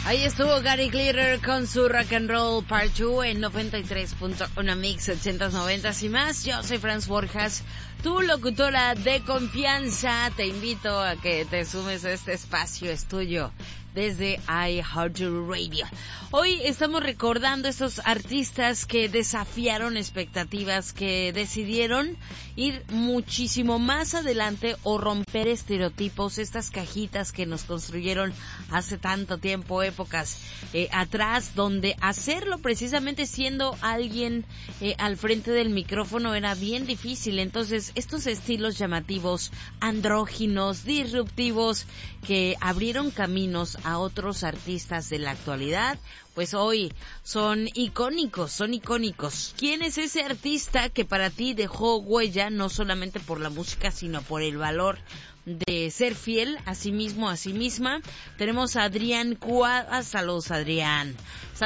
Ahí estuvo Gary Glitter con su Rock and Roll Part 2 en 93.1 Mix 890 y más. Yo soy Franz Borjas, tu locutora de confianza. Te invito a que te sumes a este espacio, es tuyo, desde iHeartRadio. Hoy estamos recordando estos artistas que desafiaron expectativas, que decidieron ir muchísimo más adelante o romper estereotipos, estas cajitas que nos construyeron hace tanto tiempo, épocas atrás, donde hacerlo precisamente siendo alguien al frente del micrófono era bien difícil. Entonces, estos estilos llamativos, andróginos, disruptivos, que abrieron caminos a otros artistas de la actualidad, pues hoy son icónicos. ¿Quién es ese artista que para ti dejó huella, no solamente por la música, sino por el valor de ser fiel a sí mismo, a sí misma? Tenemos a Adrián Cuadra. Saludos, Adrián,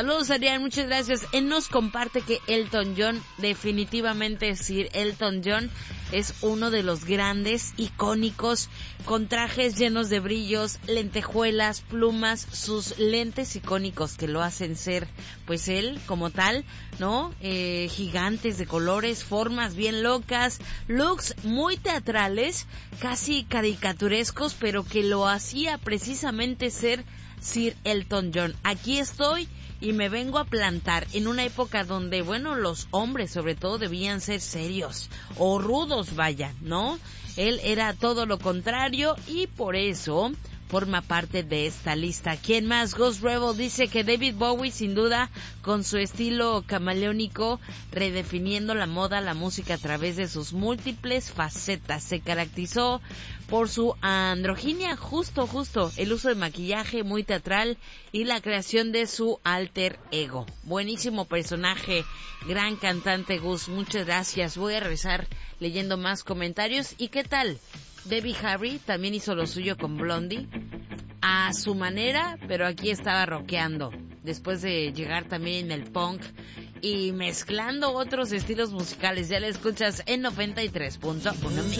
muchas gracias. Él nos comparte que Elton John, definitivamente Sir Elton John, es uno de los grandes, icónicos, con trajes llenos de brillos, lentejuelas, plumas, sus lentes icónicos que lo hacen ser, pues él como tal, ¿no? Gigantes de colores, formas bien locas, looks muy teatrales, casi caricaturescos, pero que lo hacía precisamente ser Sir Elton John. Aquí estoy y me vengo a plantar en una época donde, bueno, los hombres sobre todo debían ser serios o rudos, vaya, ¿no? Él era todo lo contrario y por eso forma parte de esta lista. ¿Quién más? Ghost Rebel dice que David Bowie, sin duda, con su estilo camaleónico, redefiniendo la moda, la música a través de sus múltiples facetas. Se caracterizó por su androginia, justo, el uso de maquillaje muy teatral y la creación de su alter ego. Buenísimo personaje, gran cantante Gus, muchas gracias. Voy a regresar leyendo más comentarios. ¿Y qué tal? Debbie Harry también hizo lo suyo con Blondie, a su manera, pero aquí estaba rockeando, después de llegar también en el punk y mezclando otros estilos musicales. Ya la escuchas en 93.1 Mix.